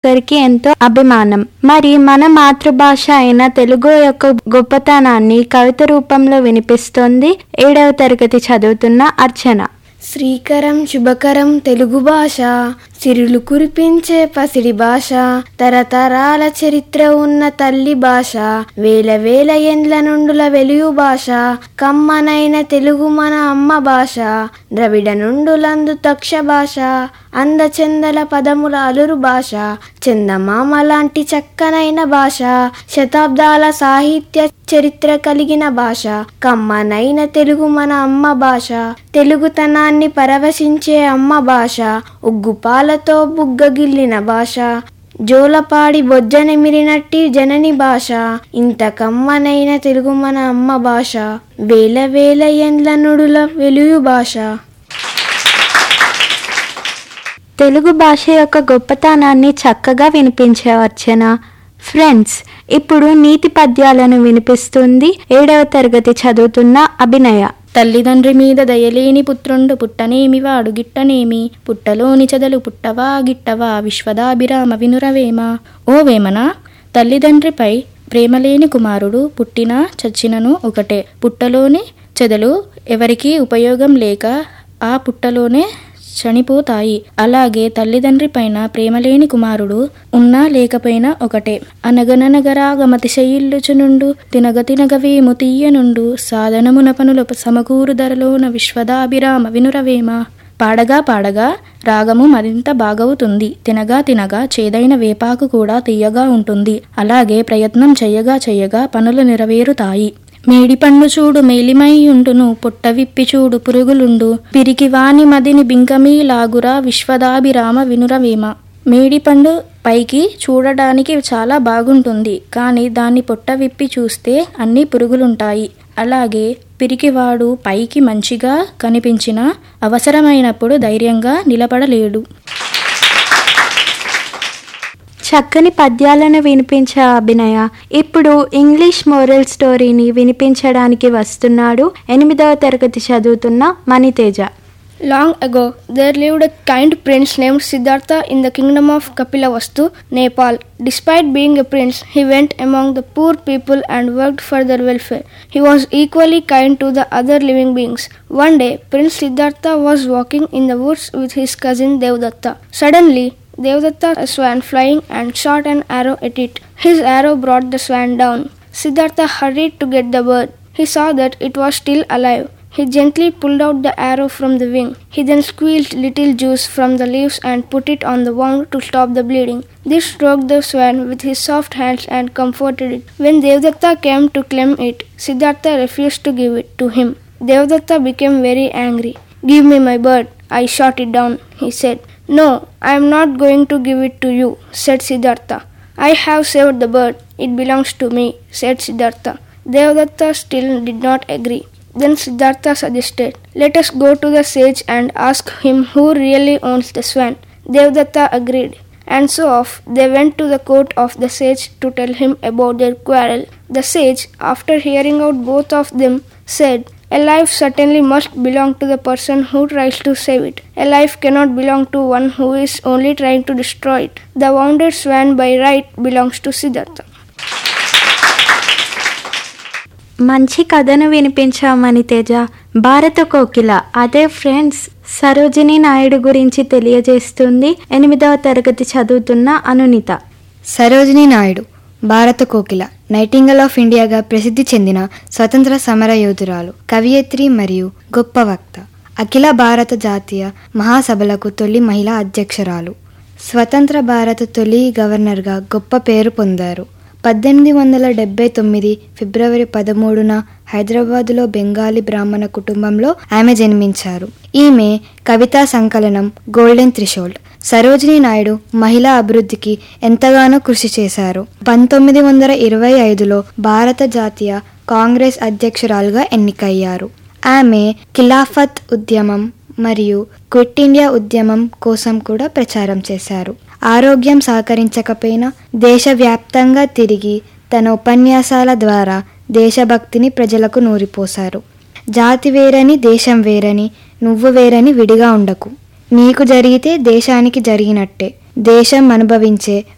ఒకరికి ఎంతో అభిమానం. మరి మన మాతృభాష అయిన తెలుగు యొక్క గొప్పతనాన్ని కవిత రూపంలో వినిపిస్తోంది 7వ తరగతి చదువుతున్న అర్చన. శ్రీకరం శుభకరం తెలుగు భాష, సిరులు కురిపించే పసిడి భాష, తరతరాల చరిత్ర ఉన్న తల్లి భాష, వేల వేల ఏండ్ల నుండుల వెలుగు భాష, కమ్మనైన తెలుగు మన అమ్మ భాష, ద్రవిడ నుండులందు తక్ష భాష, అందచందల పదముల అలురు భాష, చందమామ లాంటి చక్కనైన భాష, శతాబ్దాల సాహిత్య చరిత్ర కలిగిన భాష, కమ్మనైన తెలుగు మన అమ్మ భాష, తెలుగుతనాన్ని పరవశించే అమ్మ భాష, ఉగ్గుపాలతో బుగ్గగిల్లిన భాష, జోలపాడి బొజ్జనెమిరినట్టి జనని భాష, ఇంత కమ్మనైన తెలుగు మన అమ్మ భాష, వేల వేల ఏండ్ల నుడుల వెలుగు భాష. తెలుగు భాష యొక్క గొప్పతనాన్ని చక్కగా వినిపించే అర్చన. ఫ్రెండ్స్, ఇప్పుడు నీతి పద్యాలను వినిపిస్తుంది 7వ తరగతి చదువుతున్న అభినయ. తల్లిదండ్రి మీద దయలేని పుత్రుండు పుట్టనేమి వాడు గిట్టనేమి, పుట్టలోని చెదలు పుట్టవా గిట్టవా విశ్వదాభిరామ వినురవేమ. ఓ వేమన, తల్లిదండ్రిపై ప్రేమలేని కుమారుడు పుట్టినా చచ్చినను ఒకటే. పుట్టలోని చెదలు ఎవరికీ ఉపయోగం లేక ఆ పుట్టలోనే చనిపోతాయి. అలాగే తల్లిదండ్రి పైన ప్రేమలేని కుమారుడు ఉన్నా లేకపోయినా ఒకటే. అనగననగరాగమతిశయిల్లుచునుండు తినగ తినగవేము తీయనుండు, సాధనమున పనుల సమకూరు ధరలోన విశ్వదాభిరామ వినురవేమ. పాడగా పాడగా రాగము మరింత బాగవుతుంది. తినగా తినగా చేదైన వేపాకు కూడా తీయగా ఉంటుంది. అలాగే ప్రయత్నం చెయ్యగా చెయ్యగా పనులు నెరవేరుతాయి. మేడిపండు చూడు మేలిమై ఉండును, పొట్ట విప్పి చూడు పురుగులుండు, పిరికి వాని మదిని బింకమీ లాగురా విశ్వదాభిరామ వినురవేమ. మేడిపండు పైకి చూడడానికి చాలా బాగుంటుంది, కానీ దాన్ని పొట్ట విప్పి చూస్తే అన్ని పురుగులుంటాయి. అలాగే పిరికివాడు పైకి మంచిగా కనిపించినా అవసరమైనప్పుడు ధైర్యంగా నిలబడలేడు. చక్కని పద్యాలను వినిపించే అభినయ ఇప్పుడు ఇంగ్లీష్ మోరల్ స్టోరీని వినిపించడానికి వస్తున్నాడు 8వ తరగతి చదువుతున్న Maniteja. Long ago, there lived a kind prince named Siddhartha in the kingdom of Kapilavastu, Nepal. Despite being a prince, he went among the poor people and worked for their welfare. He was equally kind to the other living beings. One day, Prince Siddhartha was walking in the woods with his cousin Devdatta. Suddenly, Devdatta saw a swan flying and shot an arrow at it. His arrow brought the swan down. Siddhartha hurried to get the bird. He saw that it was still alive. He gently pulled out the arrow from the wing. He then squeezed little juice from the leaves and put it on the wound to stop the bleeding. This stroked the swan with his soft hands and comforted it. When Devdatta came to claim it, Siddhartha refused to give it to him. Devdatta became very angry. "Give me my bird. I shot it down," he said. "No, I am not going to give it to you," said Siddhartha. "I have saved the bird. It belongs to me," said Siddhartha. Devdatta still did not agree. Then Siddhartha suggested, "Let us go to the sage and ask him who really owns the swan." Devdatta agreed, and so off they went to the court of the sage to tell him about their quarrel. The sage, after hearing out both of them, said, "A life certainly must belong to the person who tries to save it. A life cannot belong to one who is only trying to destroy it. The wounded swan by right belongs to Siddhartha." మంచి కథను వినిపించామని తేజ. భారత కోకిల అదే friends Sarojini Naidu గురించి తెలియజేస్తుంది 8వ తరగతి చదువుతున్న అనునిత. సరోజినీ నాయుడు భారత కోకిల, నైటింగల్ ఆఫ్ ఇండియాగా ప్రసిద్ధి చెందిన స్వతంత్ర సమర యోధురాలు, కవయిత్రి మరియు గొప్ప వక్త. అఖిల భారత జాతీయ మహాసభలకు తొలి మహిళా అధ్యక్షురాలు. స్వతంత్ర భారత తొలి గవర్నర్గా గొప్ప పేరు పొందారు. 1879 ఫిబ్రవరి 13న హైదరాబాదులో బెంగాలీ బ్రాహ్మణ కుటుంబంలో ఆమె జన్మించారు. ఈమె కవితా సంకలనం గోల్డెన్ థ్రెషోల్డ్. సరోజినీ నాయుడు మహిళా అభివృద్ధికి ఎంతగానో కృషి చేశారు. 1925లో భారత జాతీయ కాంగ్రెస్ అధ్యక్షురాలుగా ఎన్నికయ్యారు. ఆమె ఖిలాఫత్ ఉద్యమం మరియు క్విట్ ఇండియా ఉద్యమం కోసం కూడా ప్రచారం చేశారు. ఆరోగ్యం సహకరించకపోయినా దేశవ్యాప్తంగా తిరిగి తన ఉపన్యాసాల ద్వారా దేశభక్తిని ప్రజలకు నూరిపోశారు. జాతి వేరని దేశం వేరని నువ్వు వేరని విడిగా ఉండకు. నీకు జరిగితే దేశానికి జరిగినట్టే. దేశం అనుభవించే